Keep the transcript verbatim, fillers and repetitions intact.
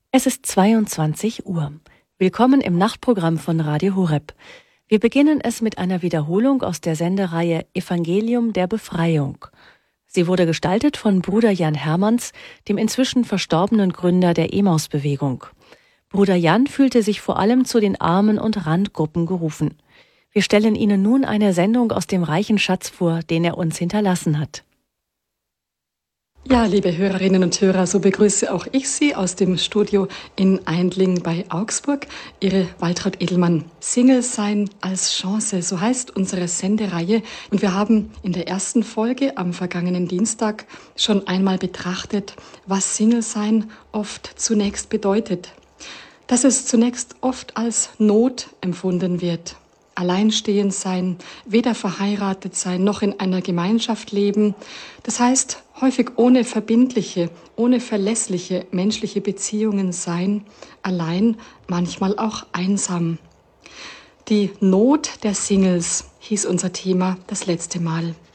Es ist zweiundzwanzig Uhr. Willkommen im Nachtprogramm von Radio Horeb. Wir beginnen es mit einer Wiederholung aus der Sendereihe Evangelium der Befreiung. Sie wurde gestaltet von Bruder Jan Hermanns, dem inzwischen verstorbenen Gründer der Emmaus-Bewegung. Bruder Jan fühlte sich vor allem zu den Armen und Randgruppen gerufen. Wir stellen Ihnen nun eine Sendung aus dem reichen Schatz vor, den er uns hinterlassen hat. Ja, liebe Hörerinnen und Hörer, so begrüße auch ich Sie aus dem Studio in Eindling bei Augsburg. Ihre Waltraud Edelmann. Single sein als Chance, so heißt unsere Sendereihe. Und wir haben in der ersten Folge am vergangenen Dienstag schon einmal betrachtet, was Single sein oft zunächst bedeutet. Dass es zunächst oft als Not empfunden wird. Alleinstehend sein, weder verheiratet sein, noch in einer Gemeinschaft leben. Das heißt, häufig ohne verbindliche, ohne verlässliche menschliche Beziehungen sein, allein, manchmal auch einsam. Die Not der Singles hieß unser Thema das letzte Mal.